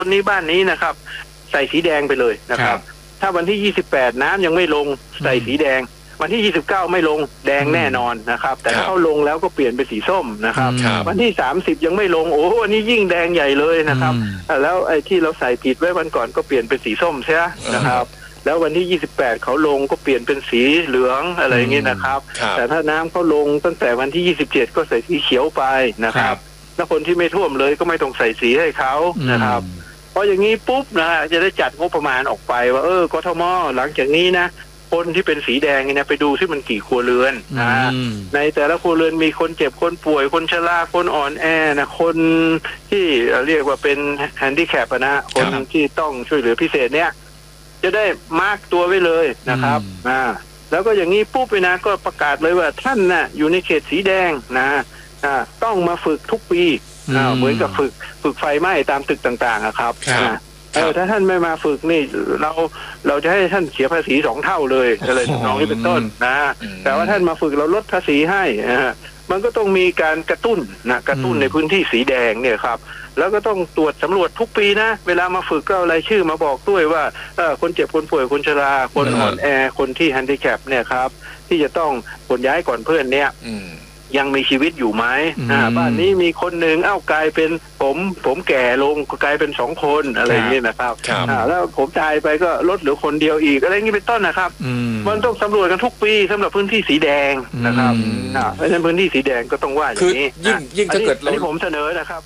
คนนี้บ้านนี้นะครับใส่สีแดงไปเลยนะครับถ้าวันที่28น้ำยังไม่ลงใส่สีแดงวันที่29ไม่ลงแดงแน่นอนนะครับแต่ถ้าเขาลงแล้วก็เปลี่ยนเป็นสีส้มนะครับวันที่30ยังไม่ลงโอ้อันนี้ยิ่งแดงใหญ่เลยนะครับแล้วไอ้ที่เราใส่ผิดไว้วันก่อนก็เปลี่ยนเป็นสีส้มใช่ไหมนะครับแล้ววันที่28เขาลงก็เปลี่ยนเป็นสีเหลืองอะไรอย่างนี้นะครับแต่ถ้าน้ำเขาลงตั้งแต่วันที่27ก็ใส่สีเขียวไปนะครับแล้วคนที่ไม่ท่วมเลยก็ไม่ต้องใส่สีให้เขานะครับเพราะอย่างนี้ปุ๊บนะจะได้จัดงบประมาณออกไปว่ากทมหลังจากนี้นะคนที่เป็นสีแดงเนี่ยไปดูที่มันกี่ครัวเรือนในแต่ละครัวเรือนมีคนเจ็บคนป่วยคนชราคนอ่อนแอนะคนที่เรียกว่าเป็นแฮนดิแคปนะคนที่ต้องช่วยเหลือพิเศษเนี่ยจะได้มาร์กตัวไว้เลยนะครับแล้วก็อย่างนี้ปุ๊บไปนะก็ประกาศเลยว่าท่านน่ะอยู่ในเขตสีแดงนะต้องมาฝึกทุกปีเหมือนกับฝึกไฟไหม้ตามตึกต่างๆครับถ้าท่านไม่มาฝึกนี่เราจะให้ท่านเสียภาษี2 เท่าเลยอะไรน้องนี้เป็นต้นนะแต่ว่าท่านมาฝึกเราลดภาษีให้มันก็ต้องมีการกระตุ้นในพื้นที่สีแดงเนี่ยครับแล้วก็ต้องตรวจสำรวจทุกปีนะเวลามาฝึกก็เอารายชื่อมาบอกด้วยว่าคนเจ็บคนป่วยคนชราคนอ่อนแอคนที่แฮนดิแคปเนี่ยครับที่จะต้องขนย้ายก่อนเพื่อนเนี่ยยังมีชีวิตอยู่ไหมบ้านนี้มีคนหนึ่งกลายเป็นผมแก่ลงกลายเป็น2 คนอะไรอย่างนี้นะครับแล้วผมตายไปก็ลดเหลือคนเดียวอีกอะไรอย่างนี้เป็นต้นนะครับมันต้องสำรวจกันทุกปีสำหรับพื้นที่สีแดงนะครับเพราะฉะนั้นพื้นที่สีแดงก็ต้องว่าอย่างนี้ยิ่งถ้าเกิดที่ผมเสนอนะครับ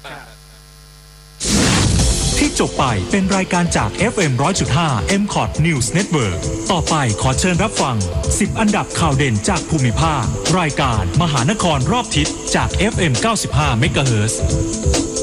ที่จบไปเป็นรายการจาก FM 100.5 MCOT News Network ต่อไปขอเชิญรับฟัง10อันดับข่าวเด่นจากภูมิภาครายการมหานครรอบทิศจาก FM 95 MHz